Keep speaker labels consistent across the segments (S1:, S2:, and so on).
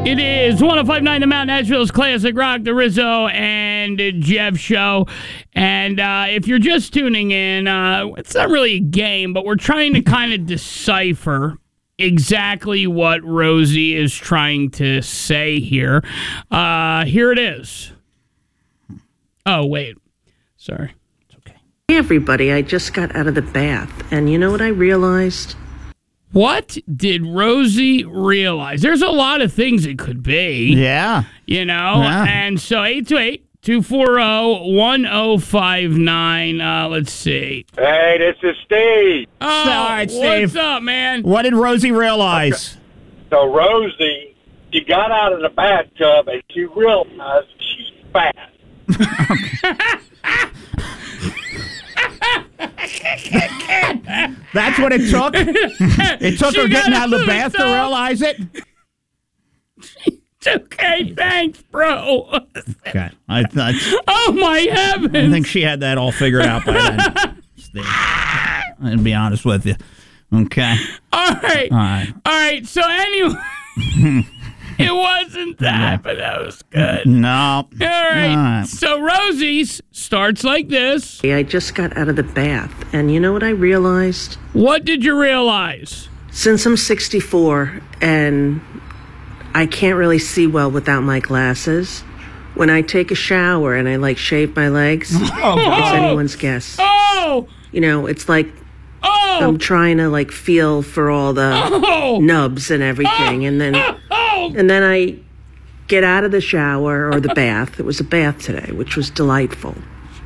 S1: It is 105.9 The Mount, Nashville's classic rock, the Rizzo and Jeff show. And if you're just tuning in, it's not really a game, but we're trying to kind of decipher exactly what Rosie is trying to say here. Here it is. Oh, wait. Sorry. It's okay.
S2: Hey, everybody. I just got out of the bath, and you know what I realized?
S1: What did Rosie realize? There's a lot of things it could be.
S3: Yeah.
S1: You know?
S3: Yeah.
S1: And so 828-240-1059. Let's see.
S4: Hey, this is Steve.
S1: Oh,
S3: All right,
S1: what's
S3: Steve.
S1: up, man?
S3: What did Rosie realize?
S4: So Rosie, she got out of the bathtub and she realized she's fat.
S3: That's what it took? It took
S1: She
S3: her getting
S1: got
S3: out of the
S1: out
S3: bath
S1: of
S3: to
S1: the tub.
S3: realize it?
S1: Okay, thanks, bro.
S3: Okay. I
S1: Oh, my heavens.
S3: think she had that all figured out by then. Steve. I'll be honest with you. Okay.
S1: All right.
S3: All right.
S1: So anyway, it wasn't that, but that was good.
S3: No.
S1: All right.
S3: All right.
S1: So Rosie's starts like this.
S2: Hey, I just got out of the bath, and you know what I realized?
S1: What did you realize?
S2: Since I'm 64 and I can't really see well without my glasses, when I take a shower and I shave my legs, it's anyone's guess.
S1: Oh,
S2: You know, it's like
S1: oh,
S2: I'm trying to feel for all the
S1: oh,
S2: nubs and everything, and then
S1: oh.
S2: I get out of the shower or the bath. It was a bath today, which was delightful.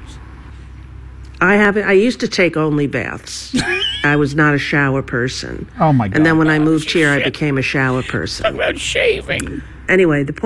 S2: I used to take only baths. I was not a shower person.
S3: Oh, my God.
S2: And then when I moved here, I became a shower person.
S1: Talk about shaving.
S2: Anyway, the point